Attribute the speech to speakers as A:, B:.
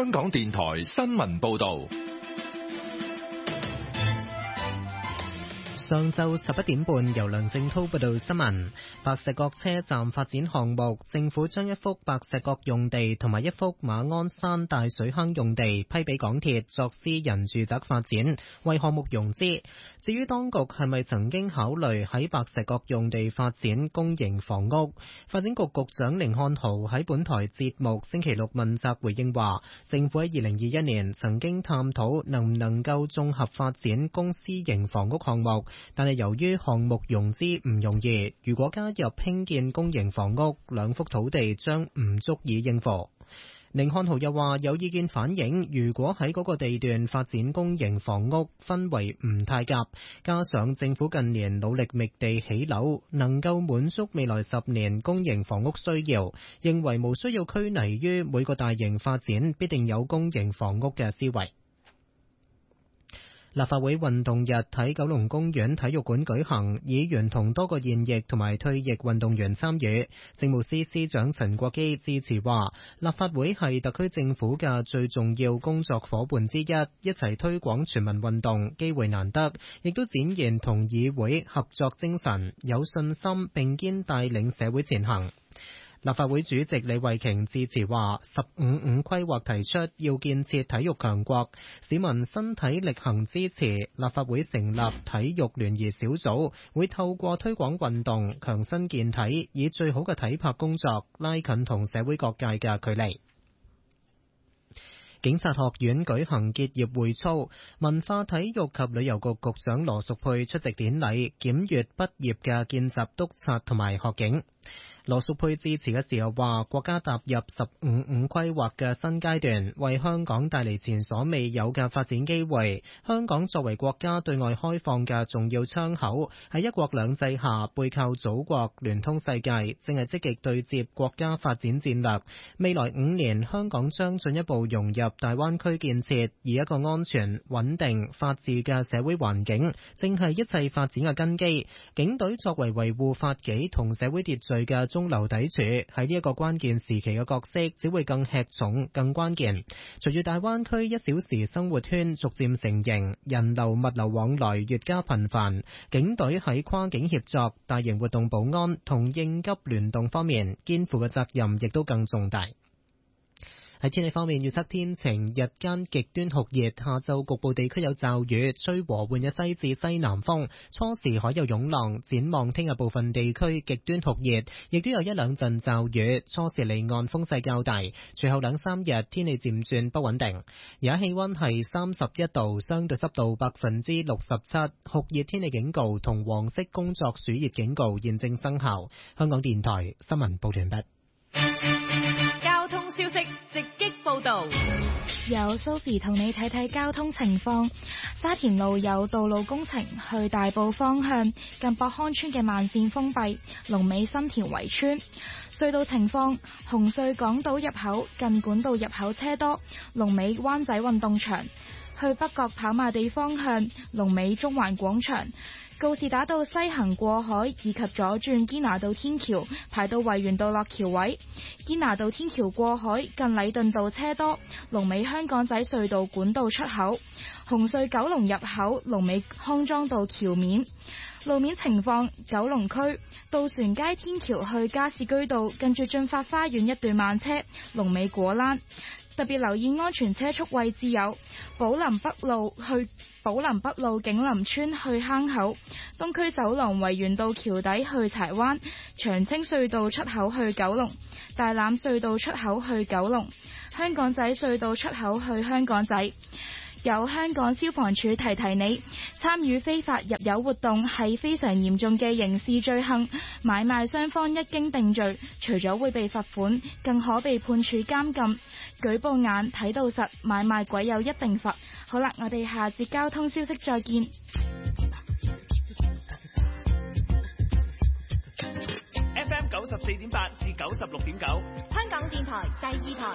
A: 香港電台新聞報道。
B: 上晝11點半，由梁正滔報道新聞。白石角車站發展項目，政府將一幅白石角用地同埋一幅馬鞍山大水坑用地批俾港鐵作私人住宅發展，為項目融資。至於當局係咪曾經考慮喺白石角用地發展公營房屋，發展局局長甯漢豪喺本台節目星期六問責回應話，政府喺2021年曾經探討能唔能夠綜合發展公私營房屋項目，但係由於項目融資唔容易，如果加入興建公營房屋，2幅土地將唔足以應付。甯漢豪又話，有意見反映，如果喺嗰個地段發展公營房屋，氛圍唔太夾，加上政府近年努力覓地起樓，能夠滿足未來10年公營房屋需要，認為無需要拘泥於每個大型發展必定有公營房屋嘅思維。立法會運動日喺九龍公園體育館舉行，議員同多個現役同埋退役運動員參與。政務司司長陳國基致辭話，立法會係特區政府嘅最重要工作夥伴之一，一齊推廣全民運動，機會難得，亦都展現同議會合作精神，有信心並肩帶領社會前行。立法會主席李慧瓊致辭話，15-5規劃提出要建設體育強國，市民身體力行支持，立法會成立體育聯誼小組，會透過推廣運動、強身健體，以最好嘅體魄工作拉近同社會各界嘅距離。警察學院舉行結業會操，文化體育及旅遊局局長羅淑佩出席典禮，檢閱畢業嘅見習督察同埋學警。羅淑佩致辭嘅時候話，國家踏入15-5規劃嘅新階段，為香港帶嚟前所未有嘅發展機會。香港作為國家對外開放嘅重要窗口，喺一國兩制下背靠祖國，聯通世界，正係積極對接國家發展戰略。未來5年，香港將進一步融入大灣區建設，以一個安全、穩定、法治嘅社會環境，正係一切發展嘅根基。警隊作為維護法紀同社會秩序嘅中流砥柱，喺呢一個關鍵時期嘅角色只會更吃重、更關鍵。隨住大灣區1小時生活圈逐漸成型，人流物流往來越加頻繁，警隊喺跨境協作、大型活動保安同應急聯動方面肩負嘅責任亦都更重大。喺天氣方面，預測天晴，日間極端酷熱，下晝局部地區有驟雨，吹和緩嘅西至西南風，初時海有湧浪。展望聽日部分地區極端酷熱，亦都有一兩陣驟雨，初時離岸風勢較大。隨後2-3日天氣漸轉不穩定。而家氣溫係31度，相對濕度67%，酷熱天氣警告同黃色工作暑熱警告現正生效。香港電台新聞報完畢。
C: 交通消息直擊報道，
D: 由 Sophie 同你睇睇交通情況。沙田路有道路工程，去大埔方向近博康村嘅慢線封閉，龍尾新田圍村。隧道情況，紅隧港島入口近管道入口車多，龍尾灣仔運動場。去北角跑馬地方向龍尾中環廣場。告士打道西行過海以及左轉堅拿道天橋排到維園道落橋位，堅拿道天橋過海近禮頓道車多，龍尾香港仔隧道管道出口。紅隧九龍入口龍尾康莊道橋面。路面情況，九龍區渡船街天橋去加士居道近住駿發花園一段慢車，龍尾果欄。特別留意安全車速位置有寶林北路景林村去坑口，東區走廊維園道橋底去柴灣，長青隧道出口去九龍，大欖隧道出口去九龍，香港仔隧道出口去香港仔。有香港消防處提提你，參與非法入油活動係非常嚴重嘅刑事罪行，買賣雙方一經定罪，除咗會被罰款，更可被判處監禁。舉報眼睇到實，買賣鬼有一定罰。好啦，我哋下節交通消息再見。
E: FM 94.8至96.9，香港電台第2台。